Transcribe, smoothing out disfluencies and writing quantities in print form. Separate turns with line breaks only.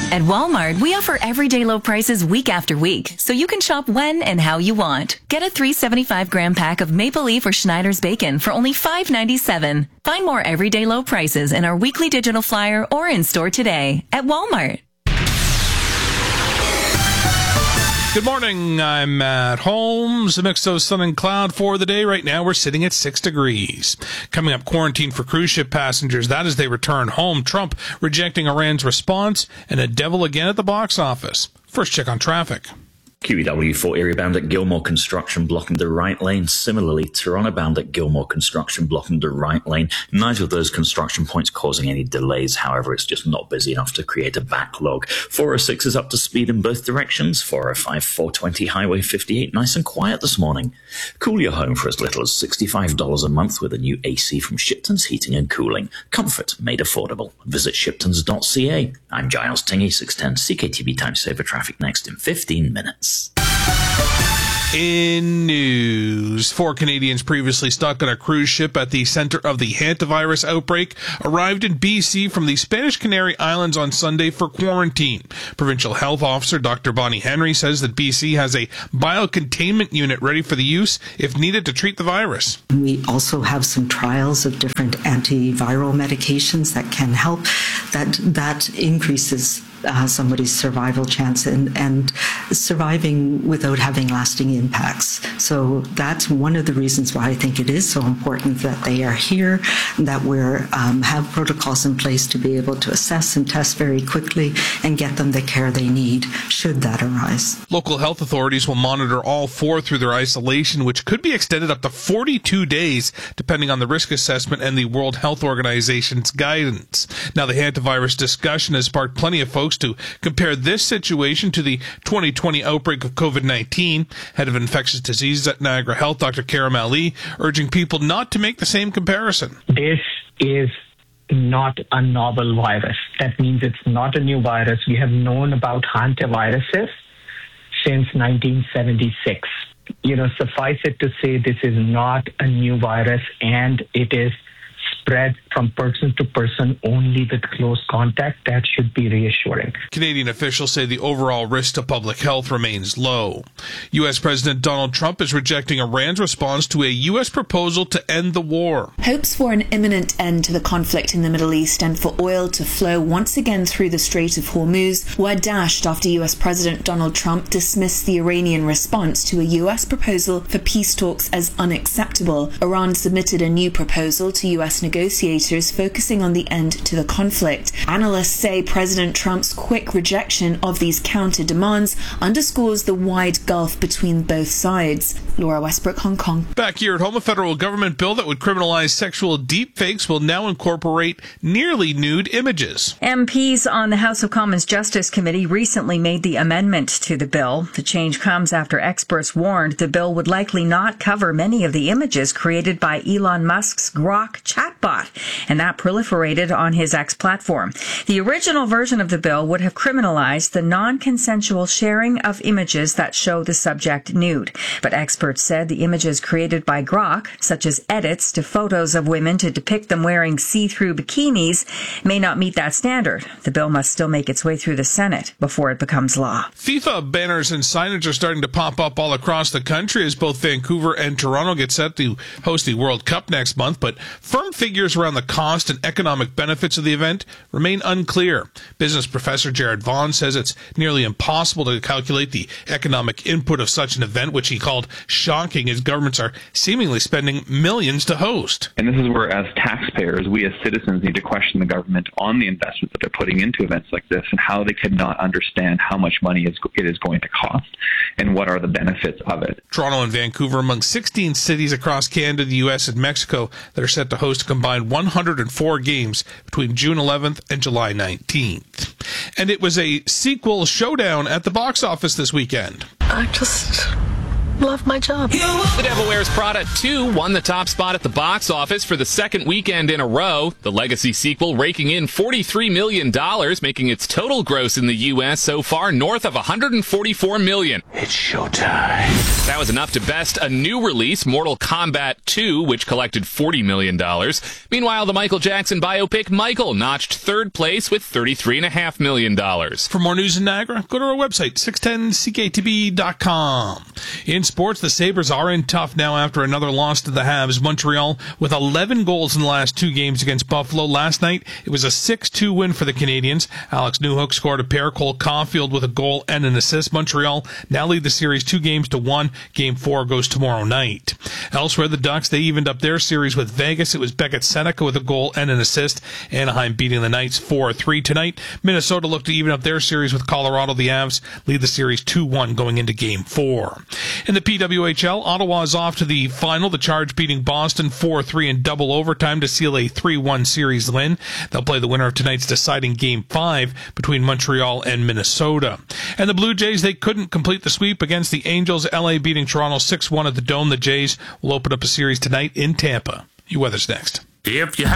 At Walmart, we offer everyday low prices week after week, so you can shop when and how you want. Get a 375-gram pack of Maple Leaf or Schneider's bacon for only $5.97. Find more everyday low prices in our weekly digital flyer or in-store today at Walmart.
Good morning, I'm Matt Holmes. A mix of sun and cloud for the day. Right now we're sitting at 6 degrees. Coming up, quarantine for cruise ship passengers. That as they return home. Trump rejecting Iran's response and a devil again at the box office. First check on traffic.
QEW 4 area bound at Gilmore Construction blocking the right lane. Similarly, Toronto bound at Gilmore Construction blocking the right lane. Neither of those construction points causing any delays. However, it's just not busy enough to create a backlog. 406 is up to speed in both directions. 405, 420, Highway 58, nice and quiet this morning. Cool your home for as little as $65 a month with a new AC from Shipton's Heating and Cooling. Comfort made affordable. Visit shiptons.ca. I'm Giles Tingy, 610 CKTV Time Saver Traffic next in 15 minutes.
In news, 4 Canadians previously stuck on a cruise ship at the center of the hantavirus outbreak arrived in BC from the Spanish Canary Islands on Sunday for quarantine. Provincial Health Officer Dr. Bonnie Henry says that BC has a biocontainment unit ready for the use if needed to treat the virus.
We also have some trials of different antiviral medications that can help. That increases somebody's survival chance and surviving without having lasting impacts. So that's one of the reasons why I think it is so important that they are here, that we have protocols in place to be able to assess and test very quickly and get them the care they need should that arise.
Local health authorities will monitor all 4 through their isolation, which could be extended up to 42 days, depending on the risk assessment and the World Health Organization's guidance. Now, the hantavirus discussion has sparked plenty of folks to compare this situation to the 2020 outbreak of COVID-19. Head of infectious diseases at Niagara Health, Dr. Karam Ali, urging people not to make the same comparison.
This is not a novel virus. That means it's not a new virus. We have known about hantaviruses since 1976. Suffice it to say this is not a new virus, and it is spread from person to person only with close contact. That should be reassuring.
Canadian officials say the overall risk to public health remains low. U.S. President Donald Trump is rejecting Iran's response to a U.S. proposal to end the war.
Hopes for an imminent end to the conflict in the Middle East and for oil to flow once again through the Strait of Hormuz were dashed after U.S. President Donald Trump dismissed the Iranian response to a U.S. proposal for peace talks as unacceptable. Iran submitted a new proposal to U.S. negotiators focusing on the end to the conflict. Analysts say President Trump's quick rejection of these counter demands underscores the wide gulf between both sides. Laura Westbrook, Hong Kong.
Back here at home, a federal government bill that would criminalize sexual deepfakes will now incorporate nearly nude images.
MPs on the House of Commons Justice Committee recently made the amendment to the bill. The change comes after experts warned the bill would likely not cover many of the images created by Elon Musk's Grok chatbot, and that proliferated on his X platform. The original version of the bill would have criminalized the non-consensual sharing of images that show the subject nude. But experts said the images created by Grok, such as edits to photos of women to depict them wearing see-through bikinis, may not meet that standard. The bill must still make its way through the Senate before it becomes law.
FIFA banners and signage are starting to pop up all across the country as both Vancouver and Toronto get set to host the World Cup next month, but firm figures around the cost and economic benefits of the event remain unclear. Business professor Jared Vaughn says it's nearly impossible to calculate the economic input of such an event, which he called shocking, as governments are seemingly spending millions to host.
And this is where, as taxpayers, we as citizens need to question the government on the investment that they're putting into events like this and how they cannot understand how much money it is going to cost and what are the benefits of it.
Toronto and Vancouver among 16 cities across Canada, the U.S., and Mexico that are set to host a combined 104 games between June 11th and July 19th. And it was a sequel showdown at the box office this weekend.
I just love my job.
The Devil Wears Prada 2 won the top spot at the box office for the second weekend in a row. The legacy sequel raking in $43 million, making its total gross in the U.S. so far north of $144 million.
It's showtime.
That was enough to best a new release, Mortal Kombat 2, which collected $40 million. Meanwhile, the Michael Jackson biopic Michael notched third place with $33.5 million.
For more news in Niagara, go to our website, 610cktb.com. In sports, the Sabres are in tough now after another loss to the Habs. Montreal with 11 goals in the last two games against Buffalo. Last night, it was a 6-2 win for the Canadians. Alex Newhook scored a pair. Cole Caulfield with a goal and an assist. Montreal now lead the series 2-1. Game 4 goes tomorrow night. Elsewhere, the Ducks, they evened up their series with Vegas. It was Beckett Seneca with a goal and an assist. Anaheim beating the Knights 4-3 tonight. Minnesota looked to even up their series with Colorado. The Avs lead the series 2-1 going into Game 4. In the PWHL, Ottawa is off to the final. The Charge beating Boston 4-3 in double overtime to seal a 3-1 series win. They'll play the winner of tonight's deciding Game 5 between Montreal and Minnesota. And the Blue Jays, they couldn't complete the sweep against the Angels. LA beating Toronto 6-1 at the Dome. The Jays will open up a series tonight in Tampa. Your weather's next.
If you